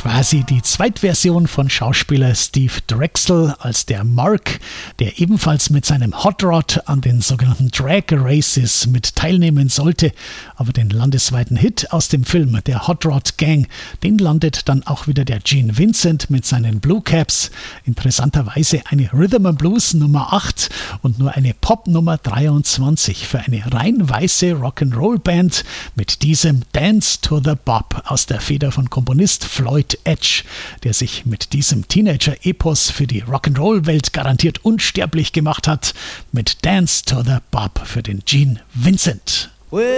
quasi die Zweitversion von Schauspieler Steve Drexel als der Mark, der ebenfalls mit seinem Hot Rod an den sogenannten Drag Races mit teilnehmen sollte. Aber den landesweiten Hit aus dem Film der Hot Rod Gang, den landet dann auch wieder der Gene Vincent mit seinen Blue Caps. Interessanterweise eine Rhythm and Blues Nummer 8 und nur eine Pop Nummer 23 für eine rein weiße Rock'n'Roll-Band mit diesem Dance to the Bop aus der Feder von Komponist Floyd Edge, der sich mit diesem Teenager-Epos für die Rock'n'Roll-Welt garantiert unsterblich gemacht hat, mit Dance to the Bop für den Gene Vincent.